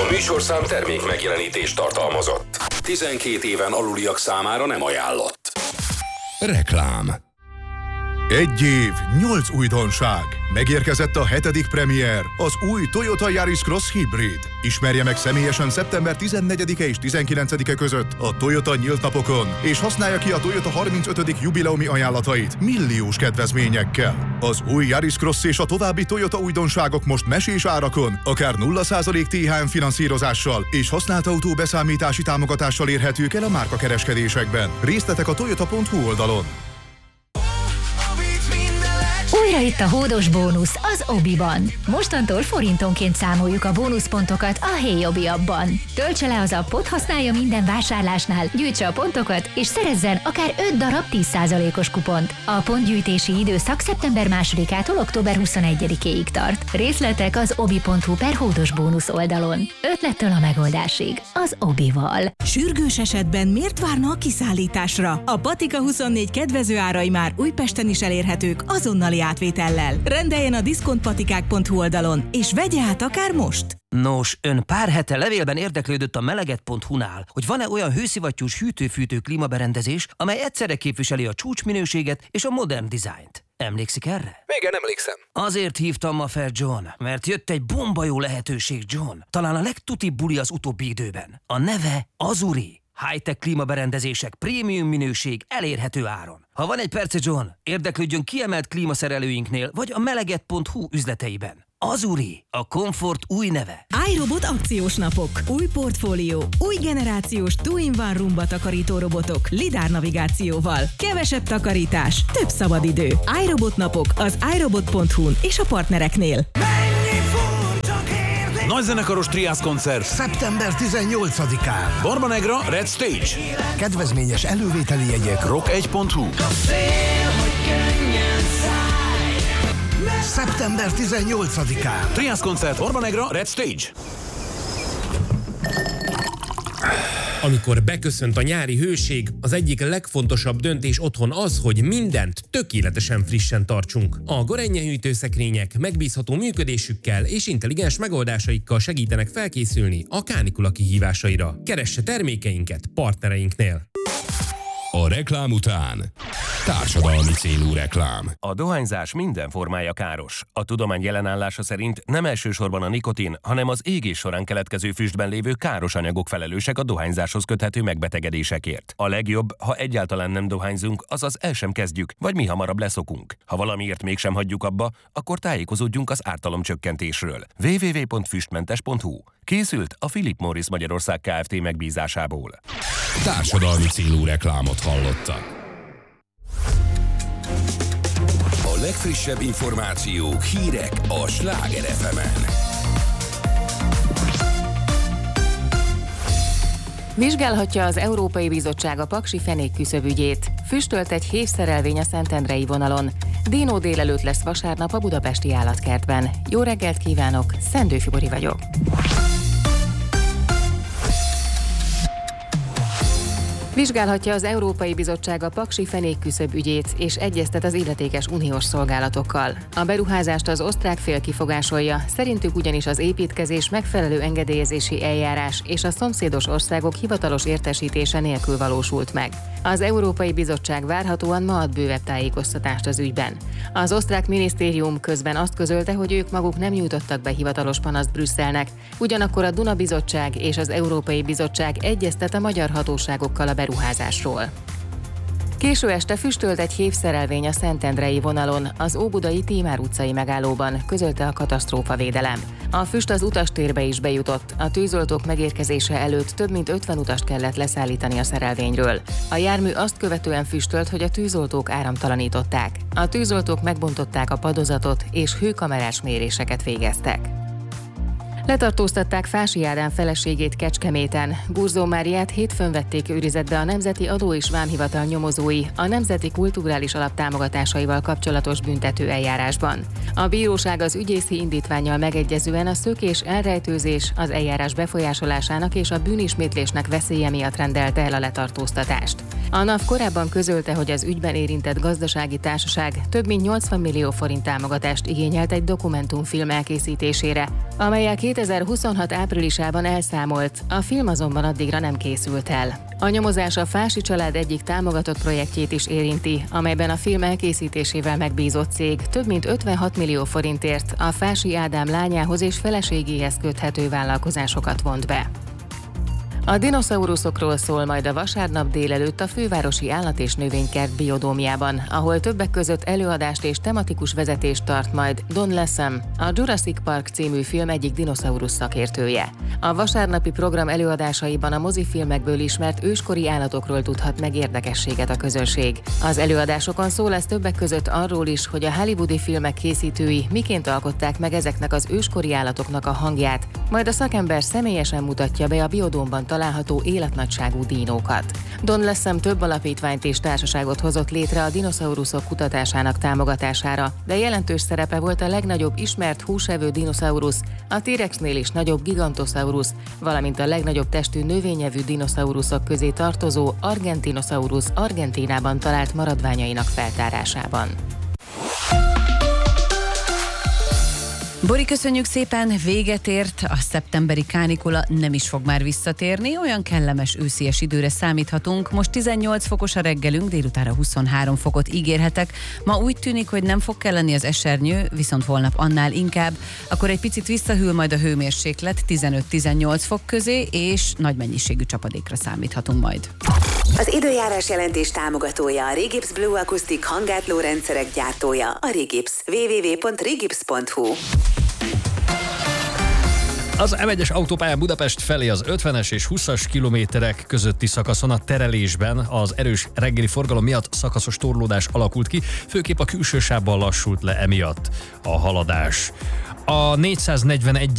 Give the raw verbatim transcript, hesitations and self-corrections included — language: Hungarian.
A műsorszám termék megjelenítést tartalmazott. tizenkét éven aluliak számára nem ajánlott. Reklám. Egy év, nyolc újdonság. Megérkezett a hetedik premier, az új Toyota Yaris Cross Hybrid. Ismerje meg személyesen szeptember tizennegyedike és tizenkilencedike között a Toyota nyílt napokon, és használja ki a Toyota harmincötödik jubileumi ajánlatait milliós kedvezményekkel. Az új Yaris Cross és a további Toyota újdonságok most mesés árakon, akár nulla százalék té há em finanszírozással és használt autó beszámítási támogatással érhetők el a márkakereskedésekben. Részletek a toyota pont hu oldalon. Újra itt a hódos bónusz az Obiban. Mostantól forintonként számoljuk a bónuszpontokat a Hey Obi appban. Töltse le az appot, használja minden vásárlásnál, gyűjtse a pontokat, és szerezzen akár öt darab tíz százalékos kupont. A pontgyűjtési időszak szeptember másodikától október huszonegyedikéig tart. Részletek az obi pont hu per hódos bónusz oldalon. Ötlettől a megoldásig. Az Obival. Sürgős esetben miért várna a kiszállításra? A Patika huszonnégy kedvező árai már Újpesten is elérhetők azonnali átvétellel. Rendeljen a diszkontpatikák pont hu oldalon, és vegye át akár most! Nos, ön pár hete levélben érdeklődött a meleget pont hu-nál, hogy van-e olyan hőszivattyús hűtő-fűtő klímaberendezés, amely egyszerre képviseli a csúcsminőséget és a modern dizájnt. Emlékszik erre? Igen, emlékszem. Azért hívtam ma fel, John, mert jött egy bomba jó lehetőség, John. Talán a legtutibb buli az utóbbi időben. A neve Azuri. High-tech klímaberendezések, prémium minőség, elérhető áron. Ha van egy perce, John, érdeklődjön kiemelt klímaszerelőinknél, vagy a meleget pont hu üzleteiben. Azuri, a komfort új neve. iRobot akciós napok, új portfólió, új generációs two-in-one rumba takarító robotok, lidár navigációval, kevesebb takarítás, több szabadidő. iRobot napok az iRobot pont hu-n és a partnereknél. Nagyzenekaros triász koncert szeptember tizennyolcadikán. Barbanegra Red Stage. Kedvezményes elővételi jegyek rock egy pont hu. szeptember tizennyolcadikán. Triász koncert Barbanegra Red Stage. Amikor beköszönt a nyári hőség, az egyik legfontosabb döntés otthon az, hogy mindent tökéletesen frissen tartsunk. A Gorenje hűtőszekrények megbízható működésükkel és intelligens megoldásaikkal segítenek felkészülni a kánikula kihívásaira. Keresse termékeinket partnereinknél. A reklám után társadalmi célú reklám. A dohányzás minden formája káros. A tudomány jelenállása szerint nem elsősorban a nikotin, hanem az égés során keletkező füstben lévő káros anyagok felelősek a dohányzáshoz köthető megbetegedésekért. A legjobb, ha egyáltalán nem dohányzunk, azaz el sem kezdjük, vagy mi hamarabb leszokunk. Ha valamiért mégsem hagyjuk abba, akkor tájékozódjunk az ártalomcsökkentésről. double-u double-u double-u pont füstmentes pont hu. Készült a Philip Morris Magyarország Kft. Megbízásából. Társadalmi célú reklámot hallottak. A legfrissebb információk, hírek a Sláger ef emen. Vizsgálhatja az Európai Bizottság a paksi fenék küszöbügyét. Füstölt egy hévszerelvény a Szentendrei vonalon. Dino délelőtt lesz vasárnap a budapesti állatkertben. Jó reggelt kívánok, Szendő Fibori vagyok. Vizsgálhatja az Európai Bizottság a paksi fenék küszöb ügyét, és egyeztet az illetékes uniós szolgálatokkal. A beruházást az osztrák fél kifogásolja, szerintük ugyanis az építkezés megfelelő engedélyezési eljárás és a szomszédos országok hivatalos értesítése nélkül valósult meg. Az Európai Bizottság várhatóan ma ad bővebb tájékoztatást az ügyben. Az osztrák minisztérium közben azt közölte, hogy ők maguk nem nyújtottak be hivatalos panaszt Brüsszelnek, ugyanakkor a Duna Bizottság és az Európai Bizottság egyeztet a magyar hatóságokkal a beruházásról. Késő este füstölt egy hévszerelvény a Szentendrei vonalon, az óbudai Tímár utcai megállóban, közölte a katasztrófavédelem. A füst az utastérbe is bejutott, a tűzoltók megérkezése előtt több mint ötven utast kellett leszállítani a szerelvényről. A jármű azt követően füstölt, hogy a tűzoltók áramtalanították. A tűzoltók megbontották a padozatot és hőkamerás méréseket végeztek. Letartóztatták Fási Ádám feleségét Kecskeméten. Gurzó Máriát hétfőn vették őrizetbe a Nemzeti Adó és Vámhivatal nyomozói a Nemzeti Kulturális Alap támogatásaival kapcsolatos büntető eljárásban. A bíróság az ügyészi indítvánnyal megegyezően a szökés, elrejtőzés, az eljárás befolyásolásának és a bűnismétlésnek veszélye miatt rendelte el a letartóztatást. A NAV korábban közölte, hogy az ügyben érintett gazdasági társaság több mint nyolcvan millió forint támogatást igényelt egy dokumentumfilm elkészítésére, amellyel kétezer-huszonhat áprilisában elszámolt, a film azonban addigra nem készült el. A nyomozás a Fási család egyik támogatott projektjét is érinti, amelyben a film elkészítésével megbízott cég több mint ötvenhat millió forintért a Fási Ádám lányához és feleségéhez köthető vállalkozásokat vont be. A dinoszauruszokról szól majd a vasárnap délelőtt a fővárosi állat- és növénykert biodómjában, ahol többek között előadást és tematikus vezetést tart majd Don Latham, a Jurassic Park című film egyik dinoszaurusz szakértője. A vasárnapi program előadásaiban a mozifilmekből ismert őskori állatokról tudhat meg érdekességet a közönség. Az előadásokon szó lesz többek között arról is, hogy a hollywoodi filmek készítői miként alkották meg ezeknek az őskori állatoknak a hangját, majd a szakember személyesen mutatja be a biodómban található életnagyságú dínókat. Don Latham több alapítványt és társaságot hozott létre a dinoszauruszok kutatásának támogatására, de jelentős szerepe volt a legnagyobb ismert húsevő dinoszaurusz, a T-rexnél is nagyobb Gigantosaurus, valamint a legnagyobb testű növényevű dinoszauruszok közé tartozó Argentinosaurus Argentínában talált maradványainak feltárásában. Bori, köszönjük szépen, véget ért, a szeptemberi kánikula nem is fog már visszatérni, olyan kellemes őszies időre számíthatunk. Most tizennyolc fokos a reggelünk, délutára huszonhárom fokot ígérhetek. Ma úgy tűnik, hogy nem fog kelleni az esernyő, viszont holnap annál inkább. Akkor egy picit visszahűl majd a hőmérséklet tizenöt-tizennyolc fok közé, és nagy mennyiségű csapadékra számíthatunk majd. Az időjárás jelentés támogatója a Regips Blue Acoustic hanggátló rendszerek gyártója, a Regips. double-u double-u double-u pont regips pont hu. Az em egyes autópályán Budapest felé az ötvenes és húszas kilométerek közötti szakaszon a terelésben az erős reggeli forgalom miatt szakaszos torlódás alakult ki, főképp a külső sávban lassult le emiatt a haladás. A négyszáznegyvenegy